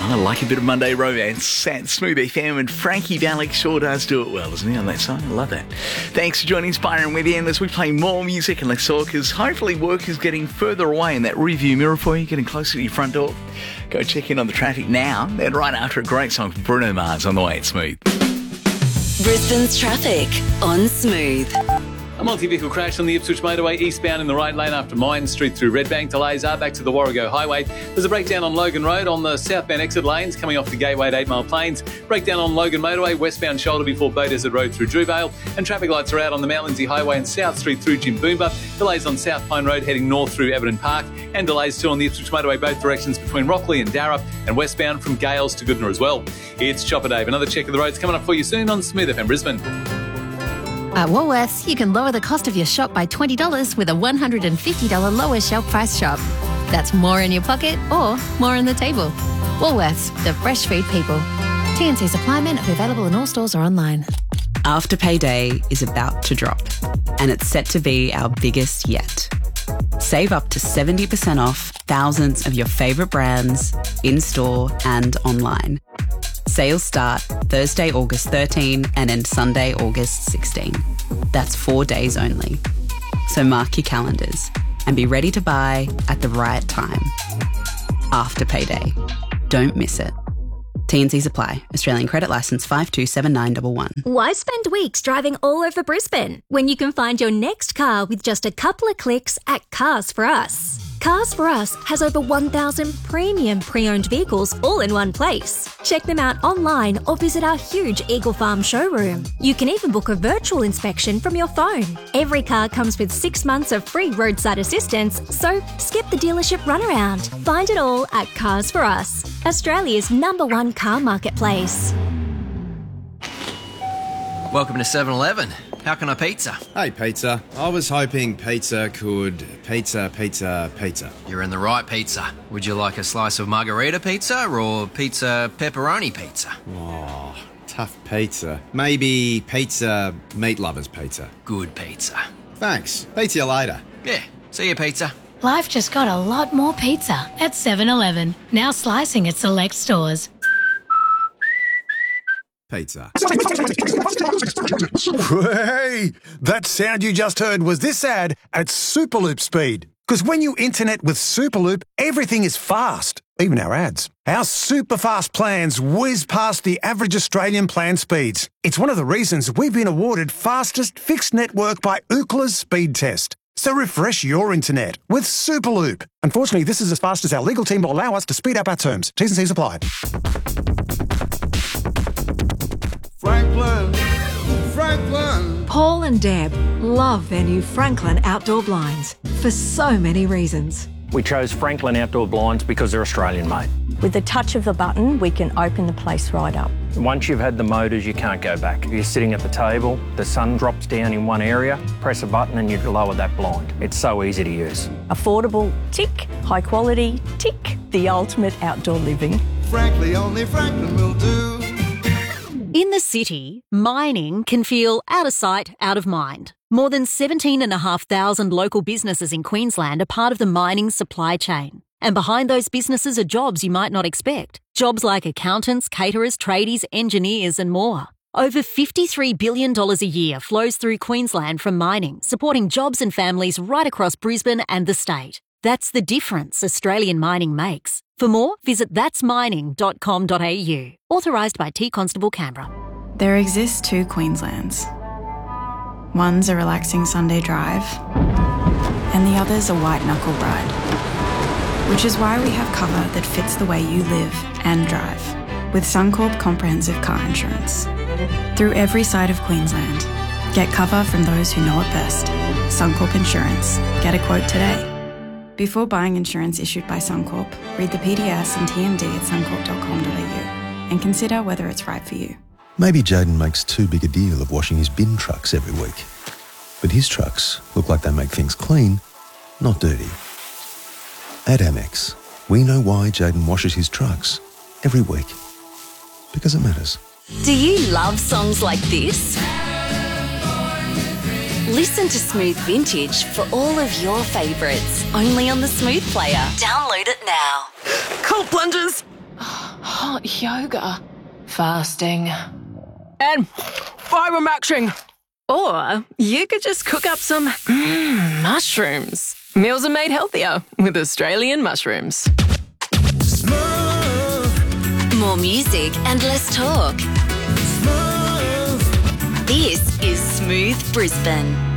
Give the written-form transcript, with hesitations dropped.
I like a bit of Monday romance at Smooth FM, and Frankie Valli sure does do it well, doesn't he, on that song? I love that. Thanks for joining Inspiring with Ian as we play more music and less talk, because hopefully work is getting further away in that rearview mirror for you, getting closer to your front door. Go check in on the traffic now, then right after a great song from Bruno Mars on the way at Smooth. Brisbane's traffic on Smooth. A multi-vehicle crash on the Ipswich motorway eastbound in the right lane after Mine Street through Redbank. Delays are back to the Warrego Highway. There's a breakdown on Logan Road on the southbound exit lanes coming off the Gateway at 8 Mile Plains. Breakdown on Logan Motorway, westbound shoulder before Beaudesert Road through Drewvale. And traffic lights are out on the Mount Lindsay Highway and South Street through Jimboomba. Delays on South Pine Road heading north through Everton Park. And delays too on the Ipswich motorway both directions between Rockley and Darra, and westbound from Gales to Goodna as well. It's Chopper Dave. Another check of the roads coming up for you soon on Smooth FM Brisbane. At Woolworths, you can lower the cost of your shop by $20 with a $150 lower shelf price shop. That's more in your pocket or more on the table. Woolworths, the fresh food people. TNC supply men are available in all stores or online. Afterpay Day is about to drop, and it's set to be our biggest yet. Save up to 70% off thousands of your favourite brands in-store and online. Sales start Thursday, August 13 and end Sunday, August 16. That's 4 days only. So mark your calendars and be ready to buy at the right time. After payday. Don't miss it. T&Cs apply. Australian credit licence 527911. Why spend weeks driving all over Brisbane when you can find your next car with just a couple of clicks at Cars For Us? Cars For Us has over 1,000 premium pre-owned vehicles all in one place. Check them out online or visit our huge Eagle Farm showroom. You can even book a virtual inspection from your phone. Every car comes with 6 months of free roadside assistance, so skip the dealership runaround. Find it all at Cars For Us, Australia's #1 car marketplace. Welcome to 7-Eleven. How can I pizza? Hey, pizza. I was hoping pizza could pizza. You're in the right pizza. Would you like a slice of margarita pizza or pizza pepperoni pizza? Oh, tough pizza. Maybe pizza meat lovers pizza. Good pizza. Thanks. Pizza you later. Yeah, see you, pizza. Life just got a lot more pizza at 7-Eleven. Now slicing at select stores. Pizza. Hey, that sound you just heard was this ad at Superloop speed. Because when you internet with Superloop, everything is fast, even our ads. Our super fast plans whiz past the average Australian plan speeds. It's one of the reasons we've been awarded fastest fixed network by Ookla's speed test. So refresh your internet with Superloop. Unfortunately, this is as fast as our legal team will allow us to speed up our terms. T's and C's apply. Franklin. Paul and Deb love their new Franklin outdoor blinds for so many reasons. We chose Franklin outdoor blinds because they're Australian made. With the touch of the button, we can open the place right up. Once you've had the motors, you can't go back. You're sitting at the table, the sun drops down in one area, press a button and you lower that blind. It's so easy to use. Affordable, tick. High quality, tick. The ultimate outdoor living. Frankly, only Franklin will do. In the city, mining can feel out of sight, out of mind. More than 17,500 local businesses in Queensland are part of the mining supply chain. And behind those businesses are jobs you might not expect. Jobs like accountants, caterers, tradies, engineers and more. Over $53 billion a year flows through Queensland from mining, supporting jobs and families right across Brisbane and the state. That's the difference Australian mining makes. For more, visit thatsmining.com.au. Authorised by T Constable Canberra. There exist two Queenslands. One's a relaxing Sunday drive, and the other's a white-knuckle ride. Which is why we have cover that fits the way you live and drive. With Suncorp Comprehensive Car Insurance. Through every side of Queensland. Get cover from those who know it best. Suncorp Insurance. Get a quote today. Before buying insurance issued by Suncorp, read the PDS and TMD at suncorp.com.au and consider whether it's right for you. Maybe Jayden makes too big a deal of washing his bin trucks every week. But his trucks look like they make things clean, not dirty. At Amex, we know why Jayden washes his trucks every week. Because it matters. Do you love songs like this? Listen to Smooth Vintage for all of your favourites. Only on the Smooth Player. Download it now. Cold plungers. hot yoga, fasting, and fibre-maxing. Or you could just cook up some mushrooms. Meals are made healthier with Australian mushrooms. More music and less talk. This is Smooth Brisbane.